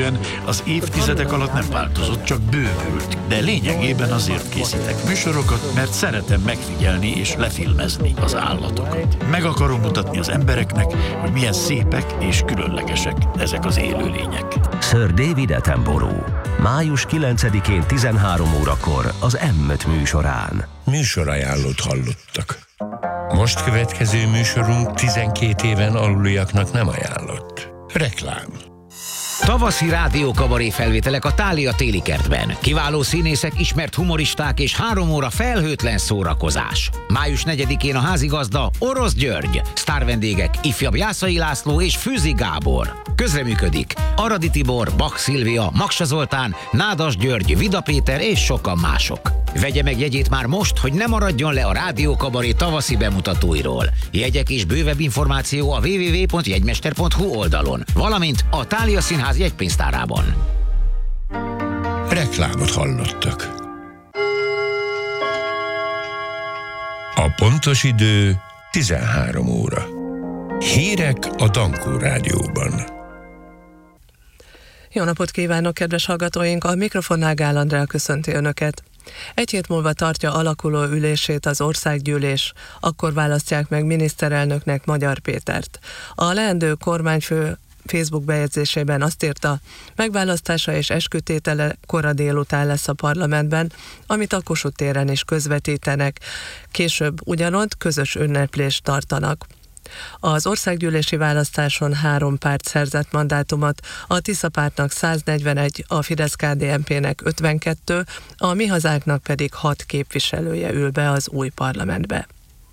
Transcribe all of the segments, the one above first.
illetően az évtizedek alatt nem változott, csak bővült, de lényegében azért készítek műsorokat, mert szeretem megfigyelni és lefilmezni az állatokat. Meg akarom mutatni az embereknek, hogy milyen szépek és különlegesek ezek az élőlények. Sir David Attenborough. Május 9-én 13 órakor az M5 műsorán. Műsorajánlót hallottak. Most következő műsorunk 12 éven aluliaknak nem ajánlott. Reklám. Tavaszi rádiókabaré felvételek a Thália téli kertben. Kiváló színészek, ismert humoristák és 3 óra felhőtlen szórakozás. Május 4-én a házigazda Orosz György. Sztárvendégek ifjabb Jászai László és Fűzi Gábor. Közreműködik Aradi Tibor, Bach Szilvia, Maksa Zoltán, Nádas György, Vida Péter és sokan mások. Vegye meg jegyét már most, hogy ne maradjon le a rádiókabaré tavaszi bemutatóiról. Jegyek és bővebb információ a www.jegymester.hu oldalon, valamint a Thália Színház jegypénztárában. Reklámot hallottak. A pontos idő 13 óra. Hírek a Dankó Rádióban. Jó napot kívánok, kedves hallgatóink! A mikrofonnál Gál Andrea köszönti Önöket. 1 hét múlva tartja alakuló ülését az országgyűlés, akkor választják meg miniszterelnöknek Magyar Pétert. A leendő kormányfő Facebook bejegyzésében azt írta, megválasztása és eskütétele kora délután lesz a parlamentben, amit a Kossuth téren is közvetítenek. Később ugyanott közös ünneplést tartanak. Az országgyűlési választáson 3 párt szerzett mandátumot, a Tisza pártnak 141, a Fidesz-KDNP-nek 52, a Mi Hazánknak pedig 6 képviselője ül be az új parlamentbe.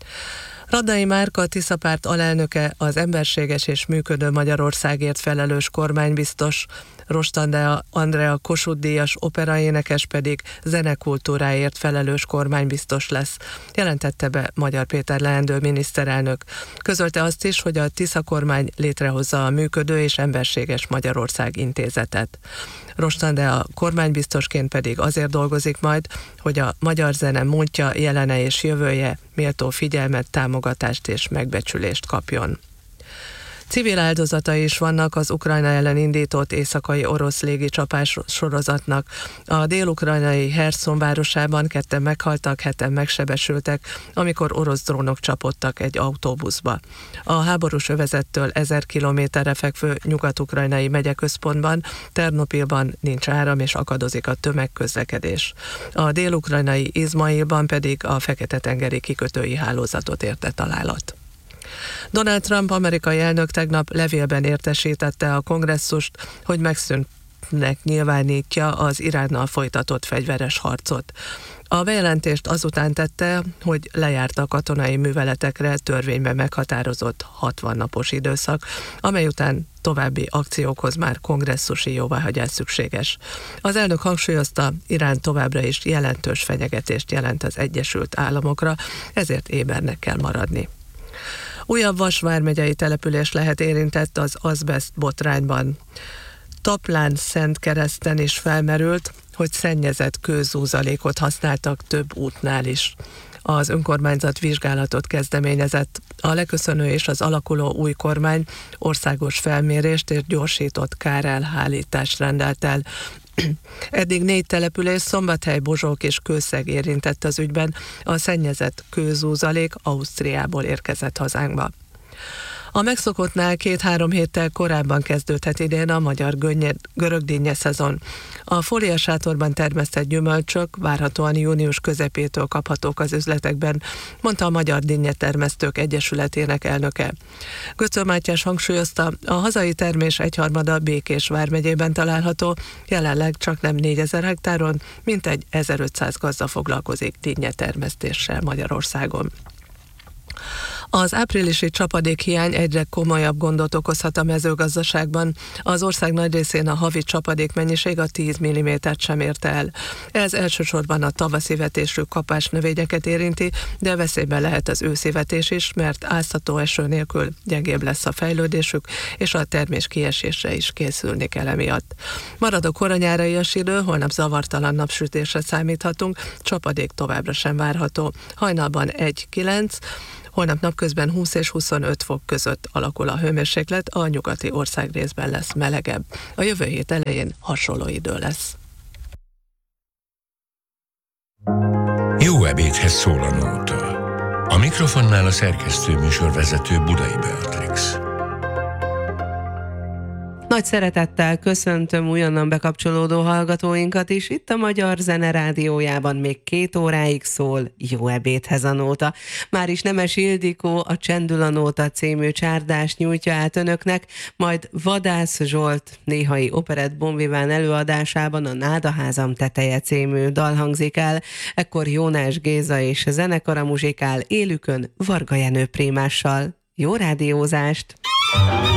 Radai Márka, a Tisza párt alelnöke, az emberséges és működő Magyarországért felelős kormánybiztos, Rostandea Andrea Kossuth-díjas operaénekes pedig zenekultúráért felelős kormánybiztos lesz, jelentette be Magyar Péter leendő miniszterelnök. Közölte azt is, hogy a Tisza kormány létrehozza a Működő és Emberséges Magyarország intézetet. Rostandea kormánybiztosként pedig azért dolgozik majd, hogy a magyar zene múltja, jelene és jövője méltó figyelmet, támogatást és megbecsülést kapjon. Civil áldozatai is vannak az Ukrajna ellen indított éjszakai orosz légicsapás sorozatnak. A dél-ukrajnai Herszon városában 2 meghaltak, 7 megsebesültek, amikor orosz drónok csapodtak egy autóbuszba. A háborús övezettől 1000 kilométerre fekvő nyugat-ukrajnai megyeközpontban, Ternopilban nincs áram és akadozik a tömegközlekedés. A dél-ukrajnai Izmailban pedig a Fekete-tengeri kikötői hálózatot érte találat. Donald Trump amerikai elnök tegnap levélben értesítette a kongresszust, hogy megszűntnek nyilvánítja az Iránnal folytatott fegyveres harcot. A bejelentést azután tette, hogy lejárt a katonai műveletekre törvényben meghatározott 60 napos időszak, amely után további akciókhoz már kongresszusi jóváhagyás szükséges. Az elnök hangsúlyozta, Irán továbbra is jelentős fenyegetést jelent az Egyesült Államokra, ezért ébernek kell maradni. Újabb Vas vármegyei település lehet érintett az azbest botrányban. Taplán-Szentkereszten is felmerült, hogy szennyezett kőzúzalékot használtak több útnál is. Az önkormányzat vizsgálatot kezdeményezett. A leköszönő és az alakuló új kormány országos felmérést és gyorsított kárelhárítást rendelt el. Eddig 4 település, Szombathely, Bozsók és Kőszeg érintett az ügyben, a szennyezett kőzúzalék Ausztriából érkezett hazánkba. A megszokottnál 2-3 héttel korábban kezdődhet idén a magyar görögdinnye szezon. A fóliasátorban termesztett gyümölcsök várhatóan június közepétől kaphatók az üzletekben, mondta a Magyar Dinnyetermesztők Egyesületének elnöke. Götzöl Mátyás hangsúlyozta, a hazai termés 1/3 Békés vármegyében található, jelenleg csak nem 4000 hektáron, mintegy 1500 gazda foglalkozik dinnyetermesztéssel Magyarországon. Az áprilisi csapadékhiány egyre komolyabb gondot okozhat a mezőgazdaságban. Az ország nagy részén a havi csapadékmennyiség a 10 mm-t sem érte el. Ez elsősorban a tavaszi vetésű kapásnövényeket érinti, de veszélyben lehet az őszi vetés is, mert áztató eső nélkül gyengébb lesz a fejlődésük, és a termés kiesésre is készülni kell emiatt. Marad a koranyárias idő, holnap zavartalan napsütésre számíthatunk, csapadék továbbra sem várható. Hajnalban 1-9, holnap napközben 20 és 25 fok között alakul a hőmérséklet, a nyugati országrészben lesz melegebb. A jövő hét elején hasonló idő lesz. Jó ebédhez szól a nóta. A mikrofonnál a szerkesztő műsorvezető Budai Beatrix. Nagy szeretettel köszöntöm újonnan bekapcsolódó hallgatóinkat is. Itt a Magyar Zene Rádiójában még 2 óráig szól Jó ebédhez a nóta. Már is Nemes Ildikó a Csendül a nóta című csárdást nyújtja át önöknek, majd Vadász Zsolt néhai operett bonviván előadásában a Nádaházam teteje című dal hangzik el. Ekkor Jónás Géza és zenekara muzsikál élükön Varga Jenő prémással. Jó rádiózást!